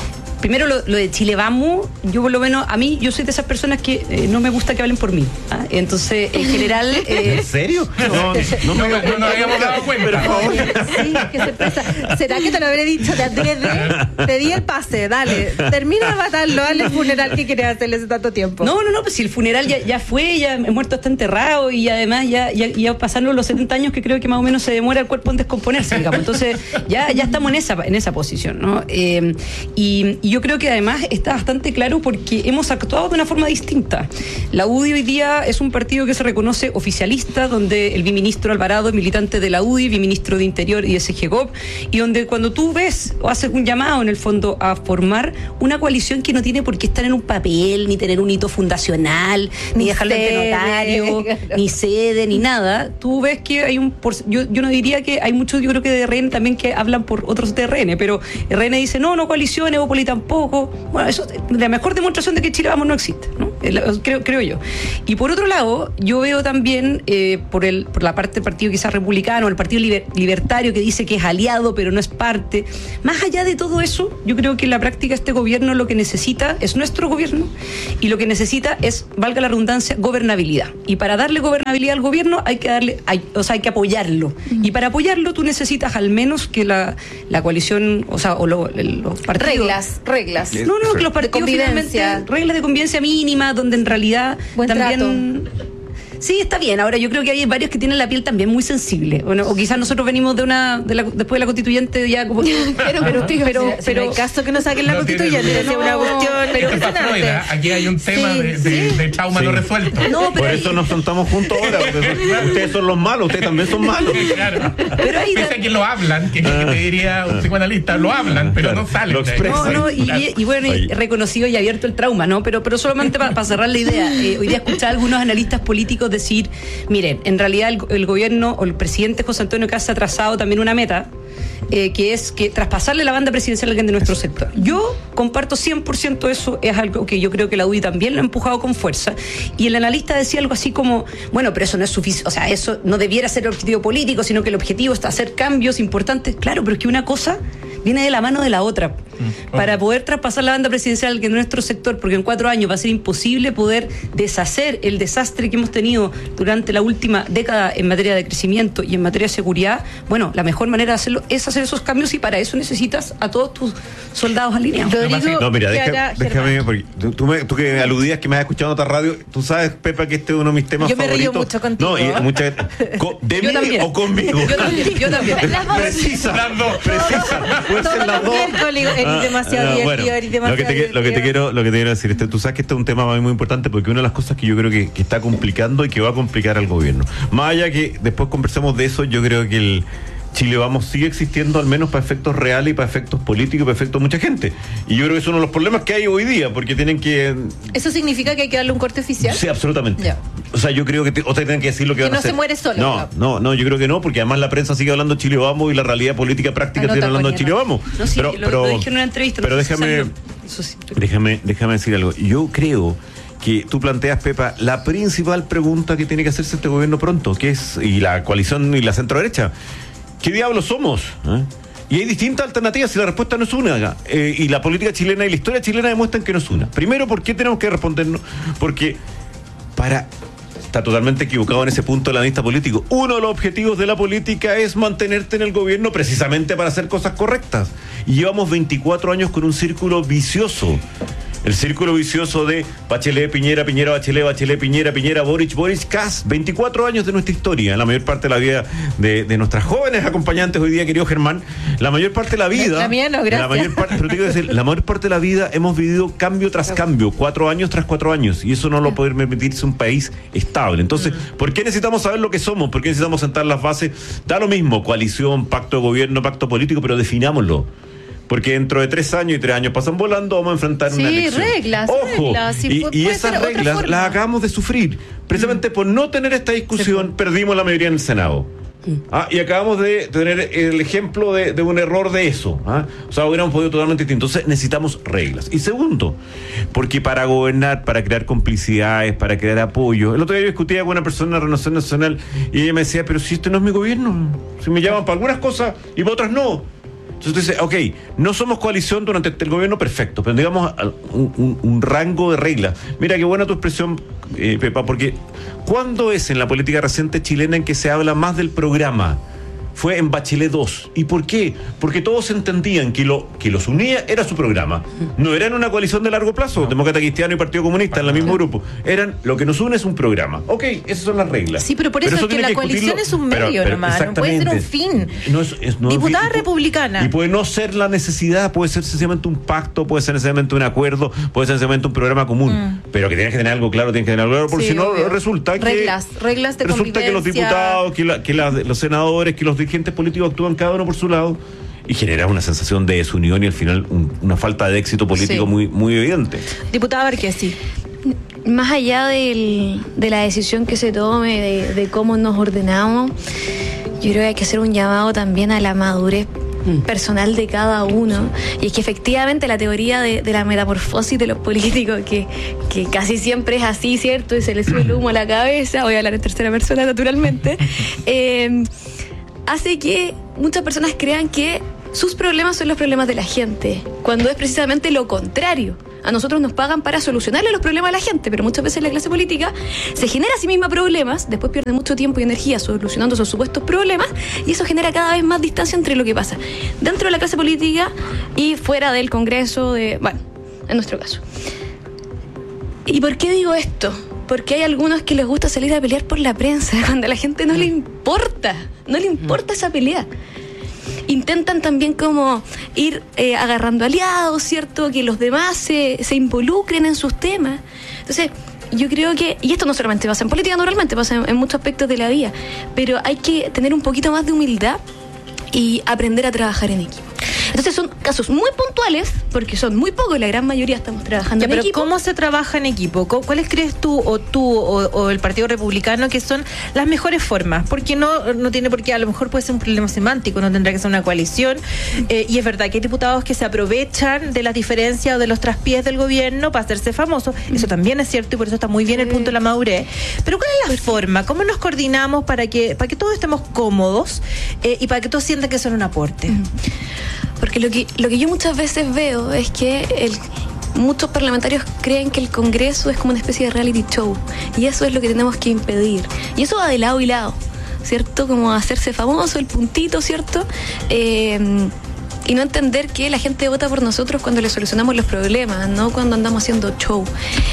primero lo, lo de Chile Vamos, yo por lo menos, a mí, yo soy de esas personas que eh, no me gusta que hablen por mí. ¿ah? Entonces, en general... Eh, ¿En serio? No, no, no, no, no habíamos dado cuenta. Por favor. Sí, que se presta. ¿Será que te lo habré dicho de adrede? Te di el pase, dale. Termina de matarlo, dale el funeral que querías hacerle hace tanto tiempo. No, no, no, pues si el funeral ya, ya fue, ya el muerto está enterrado y además ya, ya, ya pasaron los setenta años que creo que más o menos se demora el cuerpo en descomponerse, digamos. Entonces, ya, ya estamos en esa, en esa posición, ¿no? Eh, y, y yo creo que además está bastante claro porque hemos actuado de una forma distinta. La U D I hoy día es un partido que se reconoce oficialista, donde el biministro Alvarado es militante de la U D I, biministro de Interior y de S G G O P, y donde cuando tú ves o haces un llamado en el fondo a formar una coalición que no tiene por qué estar en un papel, ni tener un hito fundacional, ni, ni dejarlo ante notario, ni sede, ni nada, tú ves que hay un... Por, yo, yo no diría que hay muchos, yo creo que de R N también que hablan por otros de R N, pero R N dice, no, no coalición, Evópoli tampoco. Bueno, eso es la mejor demostración de que Chile Vamos no existe, ¿no? Creo, creo yo. Y por otro lado, yo veo también eh, por, el, por la parte del partido quizás republicano, el partido liber, libertario que dice que es aliado pero no es parte. Más allá de todo eso, yo creo que en la práctica este gobierno lo que necesita es nuestro gobierno y lo que necesita es, valga la redundancia, gobernabilidad. Y para darle gobernabilidad al gobierno hay que darle, hay, o sea, hay que apoyarlo. Uh-huh. Y para apoyarlo tú necesitas al menos que la, la coalición, o sea, o lo, los partidos... Reglas, reglas. No, no, que los partidos finalmente, reglas de convivencia mínima, donde en realidad Buen también... Trato. Sí, está bien. Ahora, yo creo que hay varios que tienen la piel también muy sensible. Bueno, o quizás nosotros venimos de una de la, después de la constituyente ya como... pero, pero, pero, pero, pero no hay caso que no saquen la no constituyente. No, una cuestión... Pero Freud, aquí hay un tema sí, de, de, sí. de trauma sí. no resuelto. No, pero por eso nos sentamos juntos ahora. Ustedes, ustedes son los malos, ustedes también son malos. Claro. Pero ahí pese a que lo hablan, que, que te diría un psicoanalista, lo hablan, pero claro, no salen. Lo expresan. No, no, y, y, y bueno, y reconocido y abierto el trauma, ¿no? Pero, pero solamente para pa cerrar la idea, eh, hoy día escuchar a algunos analistas políticos decir... Miren, en realidad el, el gobierno o el presidente José Antonio Kast ha trazado también una meta, eh, que es que traspasarle la banda presidencial a alguien de nuestro sector. Yo comparto cien por ciento eso, es algo que yo creo que la U D I también lo ha empujado con fuerza, y el analista decía algo así como, bueno, pero eso no es suficiente, o sea, eso no debiera ser el objetivo político, sino que el objetivo es hacer cambios importantes. Claro, pero es que una cosa viene de la mano de la otra. Mm. Para poder traspasar la banda presidencial que en nuestro sector, porque en cuatro años va a ser imposible poder deshacer el desastre que hemos tenido durante la última década en materia de crecimiento y en materia de seguridad, bueno, la mejor manera de hacerlo es hacer esos cambios, y para eso necesitas a todos tus soldados alineados. Rodrigo, no, mira, deja, déjame, porque tú, me, tú que aludías que me has escuchado en otra radio, tú sabes, Pepa, que este es uno de mis temas yo favoritos. Yo me río mucho contigo. No, y mucha, co, ¿de mí también. O conmigo? Yo también, yo también. Precisa, las dos, precisa. Puede ser las dos. Eres demasiado ah, divertido, bueno, eres demasiado lo que, te, divertido. lo que te quiero, lo que te quiero decir, este, tú sabes que este es un tema muy, muy importante, porque una de las cosas que yo creo que, que está complicando y que va a complicar al gobierno. Más allá que después conversemos de eso, yo creo que el Chile Vamos sigue existiendo, al menos para efectos reales y para efectos políticos y para efectos de mucha gente. Y yo creo que es uno de los problemas que hay hoy día, porque tienen que... ¿Eso significa que hay que darle un corte oficial? Sí, absolutamente. Ya. O sea, yo creo que te, o sea, tienen que decir lo que, que van no a hacer. Se muere solo. No, no, no, no, yo creo que no, porque además la prensa sigue hablando de Chile Vamos y la realidad política práctica sigue hablando de Chile Vamos. No, sí, pero, lo, pero, lo dije en una entrevista. Pero déjame, eso sí. déjame, déjame decir algo. Yo creo que tú planteas, Pepa, la principal pregunta que tiene que hacerse este gobierno pronto, que es, y la coalición y la centro derecha, ¿qué diablos somos? ¿Eh? Y hay distintas alternativas y la respuesta no es una. Eh, y la política chilena y la historia chilena demuestran que no es una. Primero, ¿por qué tenemos que respondernos? Porque para... Está totalmente equivocado en ese punto el analista político. Uno de los objetivos de la política es mantenerte en el gobierno precisamente para hacer cosas correctas. Y llevamos veinticuatro años con un círculo vicioso. El círculo vicioso de Bachelet, Piñera, Piñera, Bachelet, Bachelet, Piñera, Piñera, Boric, Boric, Kast. veinticuatro años de nuestra historia, la mayor parte de la vida de, de nuestras jóvenes acompañantes hoy día, querido Germán. La mayor parte de la vida... La mía no, gracias. La mayor parte, pero te quiero decir, la mayor parte de la vida hemos vivido cambio tras cambio, cuatro años tras cuatro años, y eso no lo puede permitirse un país estable. Entonces, ¿por qué necesitamos saber lo que somos? ¿Por qué necesitamos sentar las bases? Da lo mismo, coalición, pacto de gobierno, pacto político, pero definámoslo. Porque dentro de tres años y tres años pasan volando, vamos a enfrentar sí, una elección. Reglas, Ojo, reglas, y, y esas reglas las acabamos de sufrir. Precisamente mm. por no tener esta discusión, sí, perdimos la mayoría en el Senado. Mm. Ah, y acabamos de tener el ejemplo de, de un error de eso. ¿ah? O sea, hubiéramos podido totalmente distinto. Entonces necesitamos reglas. Y segundo, porque para gobernar, para crear complicidades, para crear apoyo. El otro día yo discutía con una persona de Renovación Nacional y ella me decía, pero si este no es mi gobierno, si me llaman para algunas cosas y para otras no. Entonces tú dices, ok, no somos coalición durante el gobierno, perfecto, pero digamos un, un, un rango de reglas. Mira qué buena tu expresión, eh, Pepa, porque ¿cuándo es en la política reciente chilena en que se habla más del programa? Fue en Bachelet dos. ¿Y por qué? Porque todos entendían que lo que los unía era su programa. No eran una coalición de largo plazo, no. Demócrata Cristiano y Partido Comunista en el mismo grupo. Eran, lo que nos une es un programa. Ok, esas son las reglas. Sí, pero por eso, pero eso es que la que coalición es un medio, pero, pero nomás, no puede ser un fin. No es, es, no Diputada es fin, republicana. Y puede no ser la necesidad, puede ser sencillamente un pacto, puede ser sencillamente un acuerdo, puede ser sencillamente un programa común. Mm. Pero que tienes que tener algo claro, tienes que tener algo claro, porque sí, si no, obvio. resulta que... Reglas, reglas de Resulta convivencia. que los diputados, que, la, que la, los senadores, que los dirigentes políticos actúan cada uno por su lado y genera una sensación de desunión y al final un, una falta de éxito político sí. muy, muy evidente. Diputada Barquesi. Más allá del, de la decisión que se tome, de, de cómo nos ordenamos, yo creo que hay que hacer un llamado también a la madurez personal de cada uno, y es que efectivamente la teoría de, de la metamorfosis de los políticos, que, que casi siempre es así, ¿cierto? Y se les sube el humo a la cabeza, voy a hablar en tercera persona naturalmente, eh, hace que muchas personas crean que sus problemas son los problemas de la gente, cuando es precisamente lo contrario. A nosotros nos pagan para solucionarle los problemas a la gente, pero muchas veces la clase política se genera a sí misma problemas, después pierde mucho tiempo y energía solucionando esos supuestos problemas, y eso genera cada vez más distancia entre lo que pasa dentro de la clase política y fuera del Congreso, de, bueno, en nuestro caso. ¿Y por qué digo esto? Porque hay algunos que les gusta salir a pelear por la prensa, cuando a la gente no le importa, no le importa esa pelea. Intentan también como ir eh, agarrando aliados, ¿cierto? Que los demás se, se involucren en sus temas. Entonces, yo creo que, y esto no solamente pasa en política, naturalmente, pasa en, en muchos aspectos de la vida, pero hay que tener un poquito más de humildad y aprender a trabajar en equipo. Entonces son casos muy puntuales, porque son muy pocos, la gran mayoría estamos trabajando ya, en pero equipo. ¿cómo se trabaja en equipo? ¿Cuáles crees tú o tú o, o el Partido Republicano que son las mejores formas? Porque no, no tiene por qué, a lo mejor puede ser un problema semántico, no tendrá que ser una coalición, eh, y es verdad que hay diputados que se aprovechan de las diferencias o de los traspiés del gobierno para hacerse famosos, eso también es cierto y por eso está muy bien el punto de la madurez, pero ¿cuál es la forma? ¿Cómo nos coordinamos para que, para que todos estemos cómodos eh, y para que todos sientan que son un aporte? Porque lo que, lo que yo muchas veces veo es que el, muchos parlamentarios creen que el Congreso es como una especie de reality show, y eso es lo que tenemos que impedir. Y eso va de lado y lado, ¿cierto? Como hacerse famoso, el puntito, ¿cierto? Eh, y no entender que la gente vota por nosotros cuando le solucionamos los problemas, no cuando andamos haciendo show.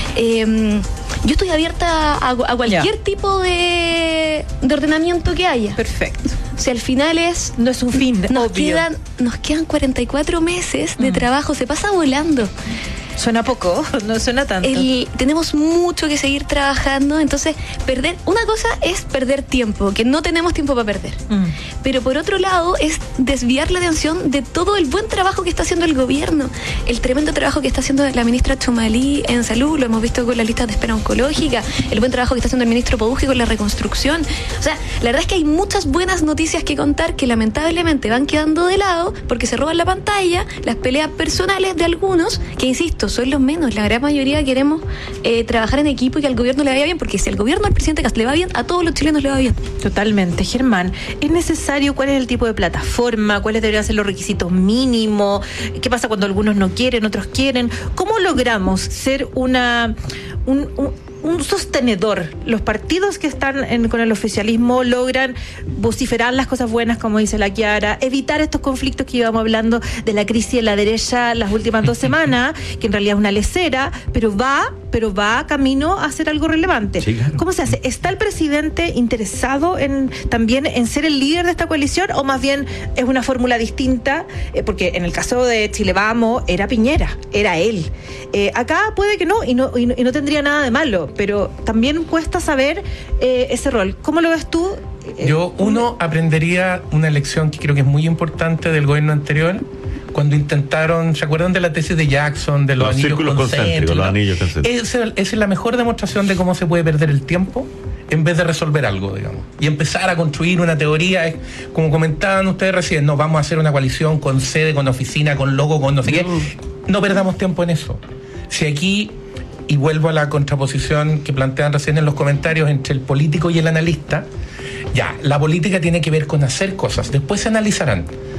Eh, yo estoy abierta a, a cualquier yeah. tipo de, de ordenamiento que haya. Perfecto. O sea, al final es... No es un fin, nos obvio. Quedan, nos quedan cuarenta y cuatro meses de mm. trabajo, se pasa volando. Suena poco, no suena tanto. El, tenemos mucho que seguir trabajando, entonces perder, una cosa es perder tiempo, que no tenemos tiempo para perder, mm. pero por otro lado es desviar la atención de todo el buen trabajo que está haciendo el gobierno, el tremendo trabajo que está haciendo la ministra Chomalí en salud, lo hemos visto con las listas de espera oncológica, el buen trabajo que está haciendo el ministro Poduje con la reconstrucción. O sea, la verdad es que hay muchas buenas noticias que contar que lamentablemente van quedando de lado porque se roban la pantalla, las peleas personales de algunos, que insisto, son los menos. La gran mayoría queremos eh, trabajar en equipo y que al gobierno le vaya bien, porque si al gobierno, al presidente Cast le va bien, a todos los chilenos le va bien. Totalmente. Germán, ¿es necesario? ¿Cuál es el tipo de plataforma? ¿Cuáles deberían ser los requisitos mínimos? ¿Qué pasa cuando algunos no quieren, otros quieren? ¿Cómo logramos ser una un, un un sostenedor? Los partidos que están en, con el oficialismo logran vociferar las cosas buenas, como dice la Chiara, evitar estos conflictos que íbamos hablando de la crisis de la derecha las últimas dos semanas, que en realidad es una lecera, pero va, pero va camino a hacer algo relevante. Sí, claro. ¿Cómo se hace? ¿Está el presidente interesado en también en ser el líder de esta coalición o más bien es una fórmula distinta? Eh, porque en el caso de Chile Vamos era Piñera, era él. Eh, acá puede que no y, no, y no, y no tendría nada de malo, pero también cuesta saber eh, ese rol. ¿Cómo lo ves tú? Yo, uno, aprendería una lección que creo que es muy importante del gobierno anterior, cuando intentaron, ¿se acuerdan de la tesis de Jackson, de los, los anillos círculos concéntricos? Los anillos concéntricos. Esa, esa es la mejor demostración de cómo se puede perder el tiempo en vez de resolver algo, digamos. Y empezar a construir una teoría, es, como comentaban ustedes recién, no, vamos a hacer una coalición con sede, con oficina, con logo, con no sé qué. No perdamos tiempo en eso. Si aquí... Y vuelvo a la contraposición que plantean recién en los comentarios entre el político y el analista. Ya, la política tiene que ver con hacer cosas, después se analizarán.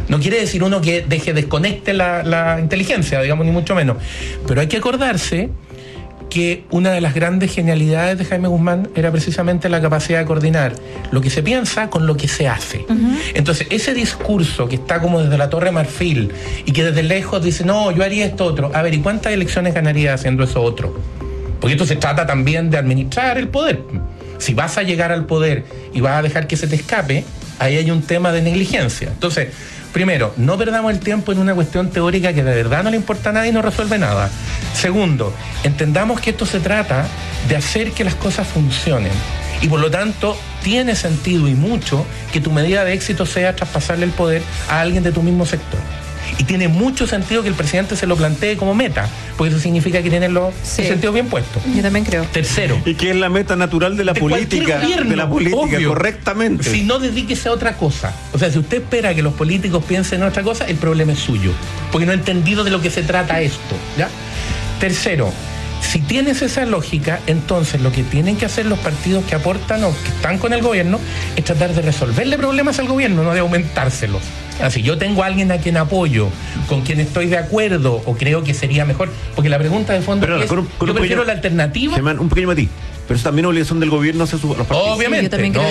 No quiere decir uno que deje, desconecte la, la inteligencia, digamos, ni mucho menos. Pero hay que acordarse que una de las grandes genialidades de Jaime Guzmán era precisamente la capacidad de coordinar lo que se piensa con lo que se hace. Uh-huh. Entonces, ese discurso que está como desde la Torre Marfil y que desde lejos dice, no, yo haría esto otro. A ver, ¿y cuántas elecciones ganaría haciendo eso otro? Porque esto se trata también de administrar el poder. Si vas a llegar al poder y vas a dejar que se te escape, ahí hay un tema de negligencia. Entonces, primero, no perdamos el tiempo en una cuestión teórica que de verdad no le importa a nadie y no resuelve nada. Segundo, entendamos que esto se trata de hacer que las cosas funcionen. Y por lo tanto, tiene sentido y mucho que tu medida de éxito sea traspasarle el poder a alguien de tu mismo sector. Y tiene mucho sentido que el presidente se lo plantee como meta, porque eso significa que tiene los sí. sentidos bien puestos. Yo también creo. Tercero. Y que es la meta natural de la de política. Gobierno, de la política, obvio, correctamente. Si no, dedíquese a otra cosa. O sea, si usted espera que los políticos piensen en otra cosa, el problema es suyo. Porque no ha entendido de lo que se trata esto. ¿Ya? Tercero. Si tienes esa lógica, entonces lo que tienen que hacer los partidos que aportan o que están con el gobierno es tratar de resolverle problemas al gobierno, no de aumentárselos. Así, yo tengo a alguien a quien apoyo, con quien estoy de acuerdo o creo que sería mejor, porque la pregunta de fondo Pero, es, con un, con yo un prefiero pequeño, la alternativa. Germán, un pequeño matiz. Pero eso también es obligación del gobierno hacia sus los partidos. Obviamente, sí, yo también no,